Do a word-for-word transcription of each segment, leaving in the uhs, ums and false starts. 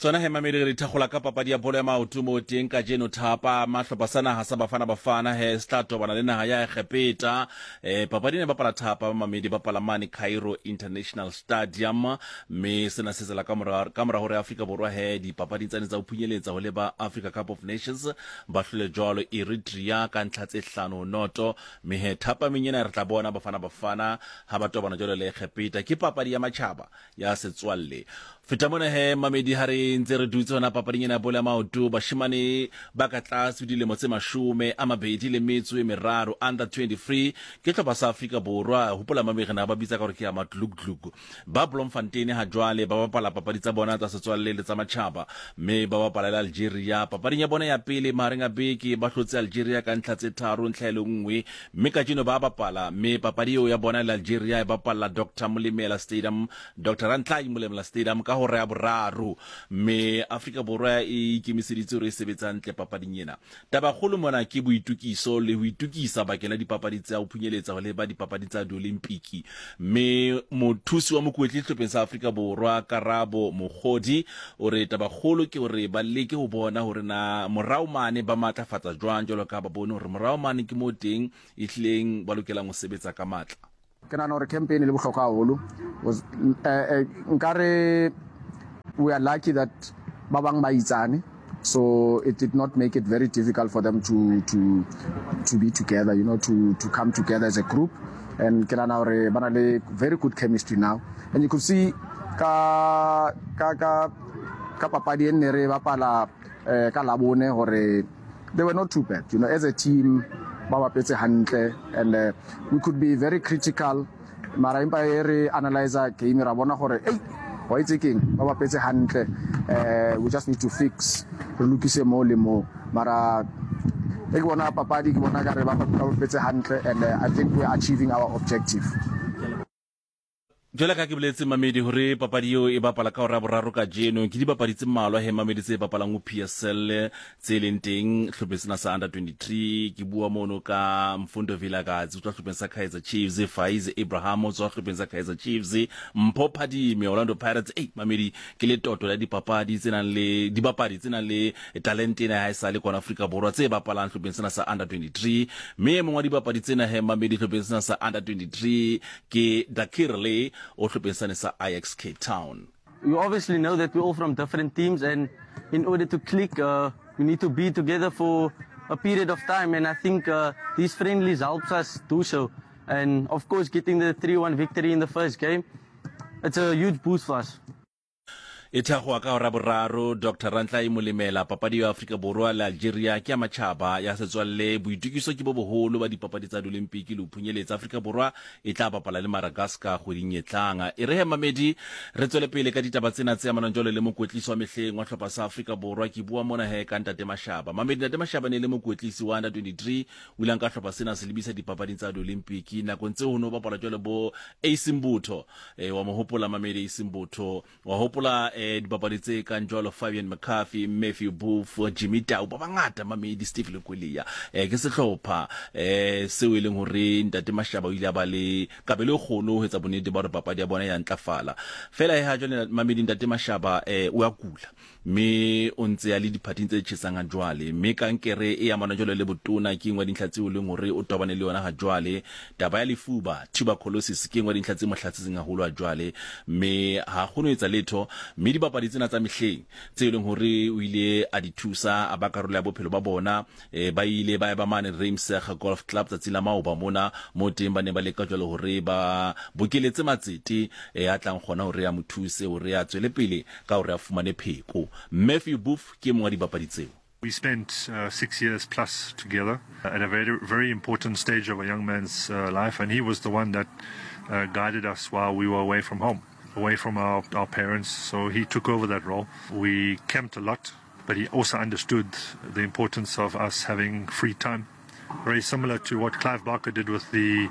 tsona he mamedi re thagola ka papadi ya bolo ya maoto mo teng ka jeno thapa mahlopha sa naga sa bafana bafana he sta tobana le naga ya Egepeta eh papadi ne bapala thapa mamedi bapala mane Cairo International Stadium me sena se tsela ka mora ka mora hore Africa borwa he di papadi tsane tsa uphunyeletsa ho leba Africa Cup of Nations ba hlole jwalo Eritrea ka ntlha tse hlano noto me he thapa menyena re tla bona bafana bafana ha ba tobana jwalo le Egepeta ke papadi ya matjhaba ya Setswalle feta mona he mamedi hare ntse re dutse hona papading ena bola maoto bashimane ba ka tlase dilemo tse mashume a mabedi le metso e meraro under twenty-three ke tlhopha sa Afrika borwa hopola mamedi na ba bitsa ka re ke ya matlugtlug ba Bloemfontein ha jwale ba bapala papadi tsa bona tsa Setswalle le tsa matjhaba me ba bapala le Algeria papading ya bona ya pele marenga beke ba hlotse Algeria ka ntlha tse tharo ntlhaelo nngwe me ka jeno ba bapala me papadi yo ya bona le Algeria e bapala Doctor Molemela Stadium Doctor Rantlai Molemela Stadium ka hore ya boraro me Afrika borwa e ikemiseditse re sebetsa ntle papading ena taba kholo mona ke boitukiso le ho itukisa bakela dipapadi tsa ho phunyeletsa ho leba dipapadi tsa di-Olimpiki me mothusi wa mokwetli hlopeng sa Afrika borwa Karabo Mogodi o re taba kholo ke hore ba leke ho bona hore na morao mane ba matlafatsa jwang jalo ka ba bone hore morao mane ke mo teng e hleng ba lokelang ho sebetsa ka matla ke nana hore campaign le bohlokwa haholo was nkare we are lucky that babang ba itsane so it did not make it very difficult for them to to to be together you know to to come together as a group and ke nana hore bana le very good chemistry now and you could see ka ka ka ka papadi ene re bapala ka labone hore they were not too bad you know as a team ba bapetse hantle and uh, we could be very critical mara impa re analyze game ra bona hore hey why it's king ba bapetse hantle uh, we just need to fix re lokise mo le mo mara e bona papadi ke bona ka re ba bapetse hantle and uh, I think we are achieving our objective. Jwale ka ke boletse mamedi hore papadi yo e bapala ka hora boraro ka jeno ke di papadi tse mmalwa he mamedi tse bapalang ho P S L tse leng teng hlopesena sa under twenty-three ke bua mono ka Mfundo Vilakazi utla hlopeng sa Kaizer Chiefs Faiz Abraham utla hlopeng sa Kaizer Chiefs Mpho Phadime Orlando Pirates eh mamedi ke le toto la dipapadi tse nang le dibapadi tse nang le talent ena ha isa le kona Afrika borwa tse bapalang hlopeng sena sa under twenty-three me mongwa dibapadi tsena he mamedi hlopeng sena sa under twenty-three ke Dakirle or sa Ajax Cape Town. You obviously know that we're all from different teams and in order to click uh, we need to be together for a period of time and I think uh, these friendlies helps us do so and of course getting the three one victory in the first game it's a huge boost for us. Eta go ka hora boraro Doctor Rantlai Molemela papadi ya Afrika borwa le Algeria ke ya matjhaba ya Setswalle boitukiso ke bo boholo ba dipapadi tsa di-Olimpiki le uphunyeletsa Afrika borwa e tla bapala le Madagascar go dinyetlanga e re he mamedi re tswele pele ka ditaba tsena tse amanang jole le mokwetlisi wa mehleng wa hlopha sa Afrika borwa ke bua mona he ka Ntate Mashaba mamedi Ntate Mashaba ne le mokwetlisi wa under twenty-three o ile ka hlopha sena se lebisa dipapadi tsa di-Olimpiki nako ntse ho no bapala jole bo Isimbutho eh wa mohopola mamedi Isimbutho wa hopola eh dipapadi tse ka njolo Fabian McCarthy Matthew Booth Jimmy Tau ba bangata mamedi Steve Lekwelia eh ke sehlopha eh seo ile hore Ntate Mashaba o ile ba le ka bele khono ho etsa bonete ba re papadi ya bona ya ntlafala fela e ha jone mamedi Ntate Mashaba eh o ya kula me o ntse ya le diphathing tse tshesang jwale me ka nkere e ya mana jole le botona ke ngwa dintlhatse o leng hore o tobane le yona ha jwale taba ya lefuba tuberculosis ke ngwa dintlhatse mohlatsitseng haholo ha jwale me ha gono etsa letho me di bapadi tsena tsa mehleng tse leng hore o ile a di thusa a ba karolo ya bophelo ba bona e ba ile ba ba mane Ramsey Golf Club tsa tsila mao ba mona mo teng ba ne ba leka jole hore ba bokeletse matsete e a tlang gona hore ya mothuse hore ya tswele pele ka hore a fumane pheko Matthew Booth ke mongwa di bapadi tseo. We spent uh, six years plus together at a very, very important stage of a young man's uh, life, and he was the one that uh, guided us while we were away from home, away from our, our parents. So he took over that role. We camped a lot, but he also understood the importance of us having free time. Very similar to what Clive Barker did with the,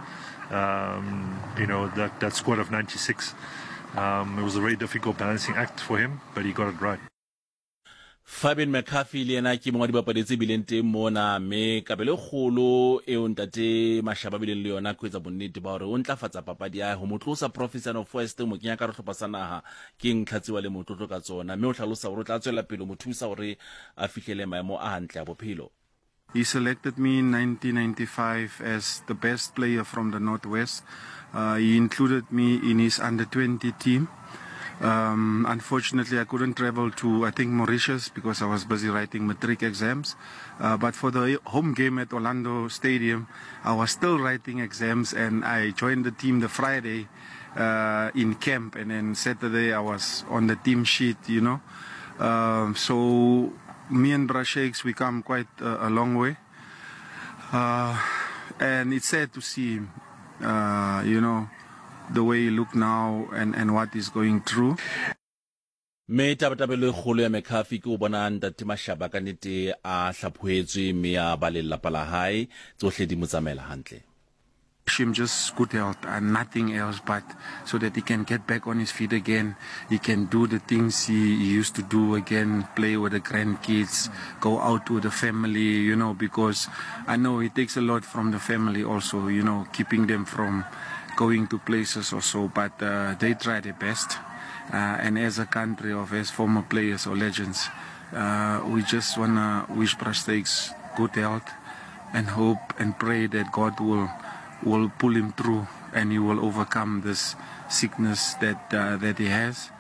um, you know, that, that squad of ninety-six. Um, it was a very difficult balancing act for him, but he got it right. Fabian McCarthy le yena ke mongwa dibapadi tse bileng teng mona mme kabelo kgolo e o ntate Mashaba bileng le yona go etsa bonnete ba hore o ntlafatsa papadi ya ho motlosa Professor of West mo kenya ka re hlopha sa naha ke ntlhatsiwa le motlotlo ka tsona mme o hlalosa hore o tla tswela pele mo thusa hore a fihlele maemo a hantle a bophelo. He selected me in nineteen ninety-five as the best player from the Northwest. Uh, he included me in his under twenty team. Um, unfortunately, I couldn't travel to, I think, Mauritius because I was busy writing matric exams. Uh, but for the home game at Orlando Stadium, I was still writing exams, and I joined the team the Friday uh, in camp, and then Saturday I was on the team sheet, you know. Um, so me and Brashakes, we come quite uh, a long way. Uh, and it's sad to see him, uh, you know, the way he look now and, and what he's going through. Me tabatabelo kholo ya McCarthy ke o bona ntate Mashaba ka nete a hlaphoetswe me ya ba lelapa la hae tsohle di motsamela hantle. Wish him just good health and nothing else, but so that he can get back on his feet again. He can do the things he, he used to do again, play with the grandkids, go out with the family, you know, because I know it takes a lot from the family also, you know, keeping them from going to places or so, but uh, they try their best. Uh, and as a country of as former players or legends, uh, we just want to wish Brashakes good health and hope and pray that God will will pull him through and he will overcome this sickness that uh, that he has.